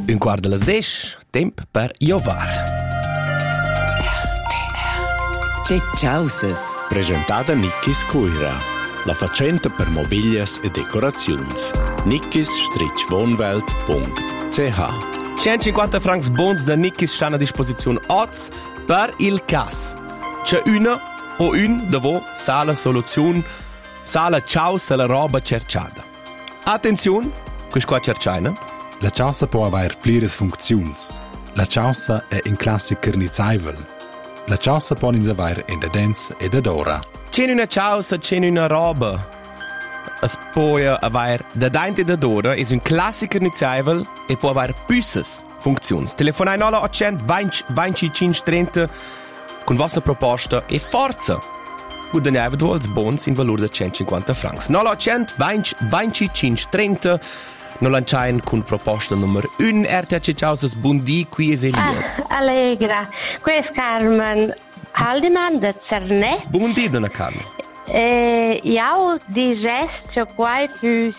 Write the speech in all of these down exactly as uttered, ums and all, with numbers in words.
Un quart de las desch, temp per Iovar. C'è Ciausas. Presentada Nickis Cuira, la facenta per mobilias e decoraziuns. nickis wohnwelt punkt c h. centocinquanta francs bons da Nickis stanno a disposizione oggi per il cas. C'è una o un da vo sa la soluzione, sa la ciausa la roba cerciata. Attenzione, questa qua cerciaina. La ciausa può avere plires funziuns. La ciausa è in classiker nizaivel. La ciausa può avere in dens ed adora. C'è una ciausa, c'è una roba. Es può avere da dainte da dora, è un classiker nizaivel e può avere püsses funziuns. Telefonai nola ottocento venticinque trenta con vostra proposta e forza. Guadagnate voi els bons in valore di centocinquanta francs. nola ottocento venticinque trenta non lanciain con proposta numero uno. R T C Ciausas, buondì, qui è Elias. Ah, allegra. Qui è Carmen Haldeman da Cernè. Buondì, donna Carmen. Eh, io digesto qua più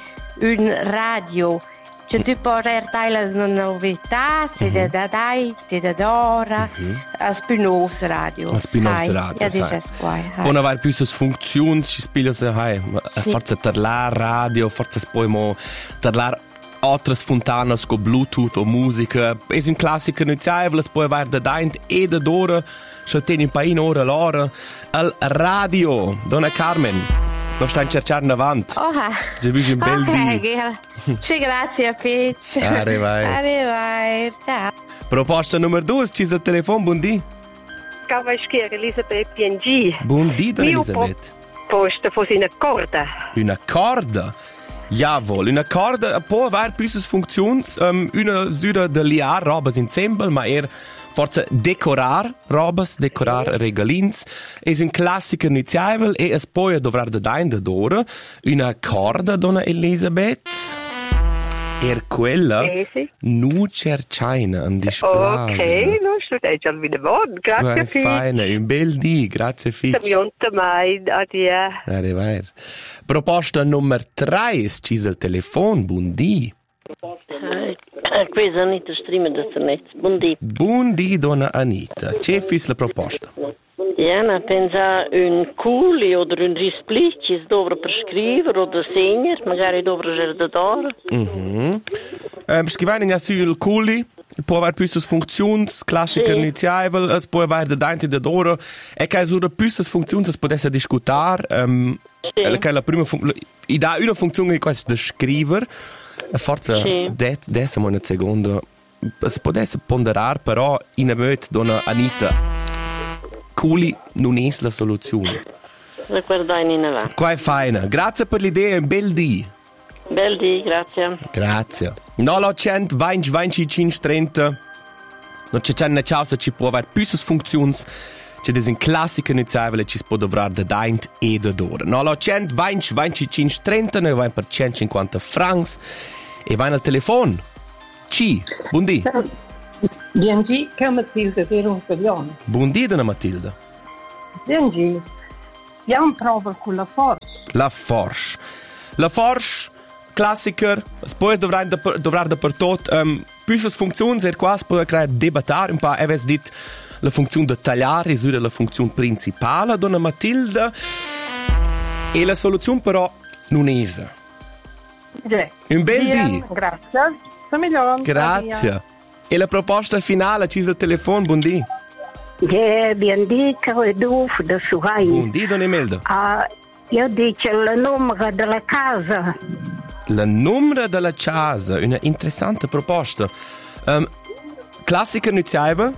un radio. C'è tu può ertare le novità, se da da dai, se da d'ora, a Spinos radio. A Spinos radio, sai. Buona vai più sus funzioni, ci spiglio se hai, forza tarlar radio, forza poi mo tarlar altre fontanas con Bluetooth o musica. È un classico iniziale, poi vai da daint e da d'ora, c'è tieni un po' in ora l'ora, al radio, donna Carmen. Lo stai cercando in avanti. Oh, già vi un bel okay, dì. Sì, grazie, Peach. Arrivai. Arrivai, ciao. Proposta numero due, ci sul telefono, buondì. Ciao, schiera, Elisabeth P N G. Buondì, donna Elisabeth. Posta fosse una corda. Una corda? Jawohl, una corda può avere più funzioni. Um, una sura de liar robas insieme, ma er forza decorar robas, decorar regalins. Es un classico iniziale e es poi dovrar da dain da d'ora una corda, donna Elisabeth. Er quella eh, sì. nu cercaina an display. Ok, non sto già wieder buon, grazie Fitch. Feine, un bel dì, grazie Fitch. Samionta mai, addio. Arrivai. Proposta numero tre, ci sul telefono, buondì. Ah, questa è Anita Strima da Cernè. Buondì. Buondì, donna Anita. C'è fis la proposta? Ja, pensa un culi o un risplit ci si dovrà prescrivere o da segner, magari dovrà giardare. Mhm. Um, Scrivere in sul culi può avere più funzioni, classiche sì. iniziale, es può avere da dainte da d'ora, e che su più funzioni es potesse discutere. Um, sì. Che la prima fun- I dà una funzione che è da scrivere, forse sì. det dessa una seconda. Es potesse ponderare però in a möt donna Anita. Culi non è la soluzione. Guardai in avanti. Qua è fine. Grazie per l'idea, un bel dì. Bel dì, grazie. Grazie. nola ottocento venticinque trenta. Non c'è una ciausa ci può avere più funzioni. C'è un classico iniziale ci si può dovrare da daint e da d'ora. nola ottocento venticinque trenta. Noi vai per centocinquanta francs. E vai al telefono. Ci. Buondì. Buondì, che è Matilda di Roncaglione. Buondì, donna Matilda. Buondì. Abbiamo prova con la Force. La Force. La Force, classiker, poi dovrà dovrà dappertutto um, più funzioni, er qua si può creare debattere un po', avete detto la funzione di tagliare, è la funzione principale, donna Matilda, e la soluzione però non è. Sì. Un bel dì. Grazie. Sono Grazie. E la proposta finale, ci sul telefono, buondì. Yeah, buondì, che è duf da Suhai. Buondì, donna Imelda. Ah, io dico il numero della casa. Il numero della casa, una interessante proposta. Um, classica iniziale,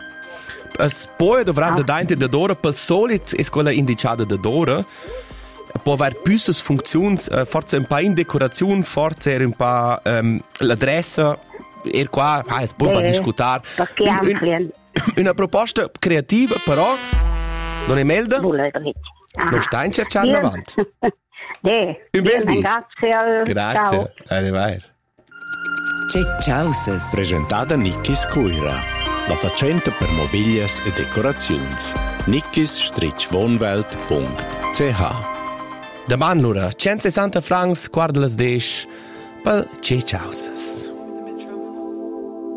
poi dovrà ah. da dainte da d'ora, per solito è quella indicata da d'ora, può avere più funzioni, forse un po' in decorazione, forse un po' um, l'adressa, e qua ah, si può eh, discutere. Un, un, una proposta creativa, però, non è Melda? Ah. Non sta in cercando avanti. Eh, un bel dì. Grazie. Grazie. Arrivederci. C'è Ciausas. Presentata Nickis Cuira, la facenta per mobilias e decoraziuns. nickis wohnwelt punkt c h. Da man lura, centosessanta francs, guarda las desch, per C'è Ciausas.